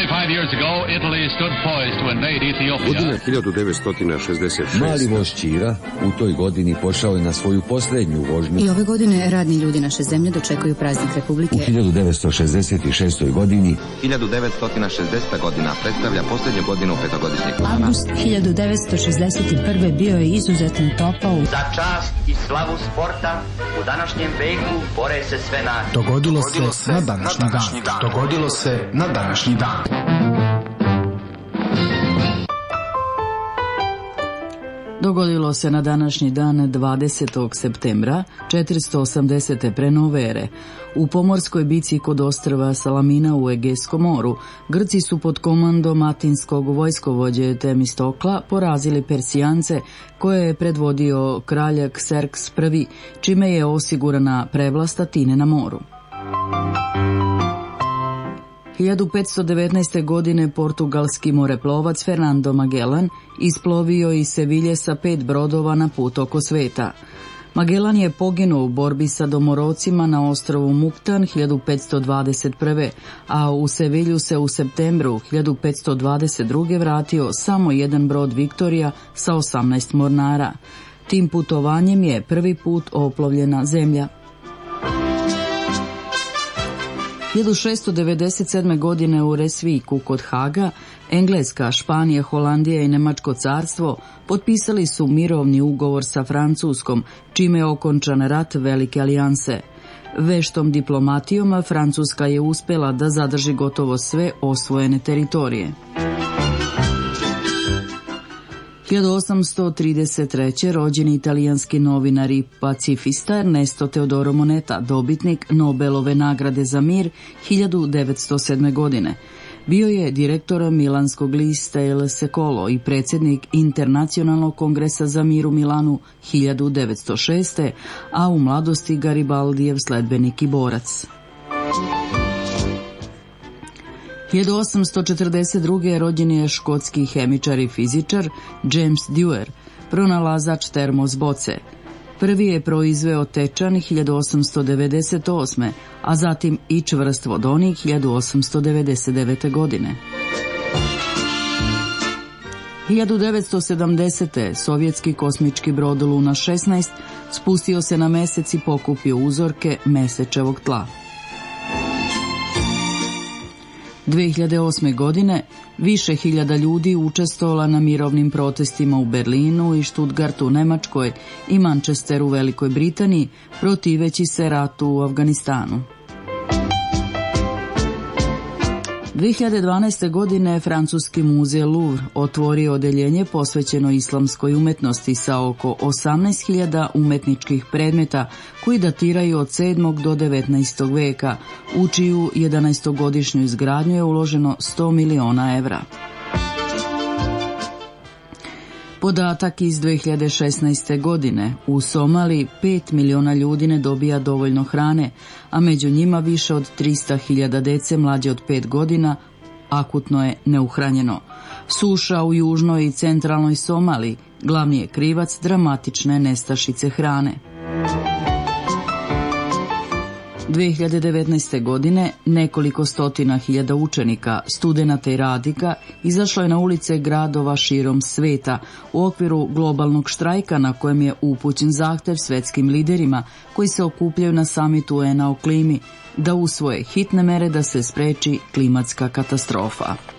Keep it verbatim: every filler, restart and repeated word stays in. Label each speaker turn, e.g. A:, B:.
A: twenty-five years ago, Italy stood poised to invade Ethiopia.
B: Godina hiljadu devetsto šezdeset šeste.
C: Mali voz Ćira u toj godini pošao je na svoju posljednju vožnju.
D: I ove godine radni ljudi naše zemlje dočekuju praznik Republike.
C: U hiljadu devetsto šezdeset šestoj godini
E: hiljadu devetsto šezdeseta godina predstavlja posljednju godinu petogodišnjeg plana.
F: Avgust hiljadu devetsto šezdeset prve bio je izuzetno topao.
G: Za čast i slavu sporta u današnjem veku bore se sve nacije.
H: Dogodilo se na današnji dan. Dogodilo se na današnji dan.
I: Dogodilo se na današnji dan dvadesetog septembra četiristo osamdesete pre nove ere. U pomorskoj bici kod ostrva Salamina u Egejskom moru, Grci su pod komandom atinskog vojskovođe Temistokla porazili Persijance, koje je predvodio kralj Kserks I, čime je osigurana prevlast Atine na moru. hiljadu petsto devetnaeste. godine portugalski moreplovac Fernando Magellan isplovio iz Sevilje sa pet brodova na put oko sveta. Magellan je poginuo u borbi sa domorocima na ostrvu Muktan hiljadu petsto dvadeset prve. a u Sevilju se u septembru hiljadu petsto dvadeset druge. vratio samo jedan brod Viktorija sa osamnaest mornara. Tim putovanjem je prvi put oplovljena zemlja. hiljadu šesto devedeset sedme. godine u Resviku kod Haga, Engleska, Španija, Holandija i Nemačko carstvo potpisali su mirovni ugovor sa Francuskom, čime je okončan rat Velike alijanse. Veštom diplomatijom Francuska je uspjela da zadrži gotovo sve osvojene teritorije. hiljadu osamsto trideset treće. rođeni italijanski novinar i pacifista Ernesto Teodoro Moneta, dobitnik Nobelove nagrade za mir hiljadu devetsto sedme. godine. Bio je direktor milanskog lista El Secolo i predsjednik Internacionalnog kongresa za mir u Milanu hiljadu devetsto šeste. a u mladosti Garibaldijev sledbenik i borac. hiljadu osamsto četrdeset druge. rođen je škotski hemičar i fizičar James Dewar, pronalazač termos boce. Prvi je proizveo tečan hiljadu osamsto devedeset osme. a zatim i čvrst vodonik hiljadu osamsto devedeset devete. godine. hiljadu devetsto sedamdesete. sovjetski kosmički brod Luna šesnaest spustio se na mesec i pokupio uzorke mesečevog tla. dve hiljade osme. godine više hiljada ljudi učestvovala na mirovnim protestima u Berlinu i Stuttgartu u Nemačkoj i Manchesteru u Velikoj Britaniji protiveći se ratu u Afganistanu. dve hiljade dvanaeste. godine francuski muzej Louvre otvorio odeljenje posvećeno islamskoj umetnosti sa oko osamnaest hiljada umetničkih predmeta koji datiraju od sedmog do devetnaestog. veka, u čiju jedanaestogodišnju izgradnju je uloženo sto miliona evra. Podatak iz dve hiljade šesnaeste. godine. U Somaliji pet miliona ljudi ne dobija dovoljno hrane, a među njima više od trista hiljada dece mlađe od pet godina akutno je neuhranjeno. Suša u južnoj i centralnoj Somaliji glavni je krivac dramatične nestašice hrane. dve hiljade devetnaeste. godine nekoliko stotina hiljada učenika, studenata i radnika izašlo je na ulice gradova širom sveta u okviru globalnog štrajka na kojem je upućen zahtev svetskim liderima koji se okupljaju na samitu U N-a o klimi da usvoje hitne mere da se spreči klimatska katastrofa.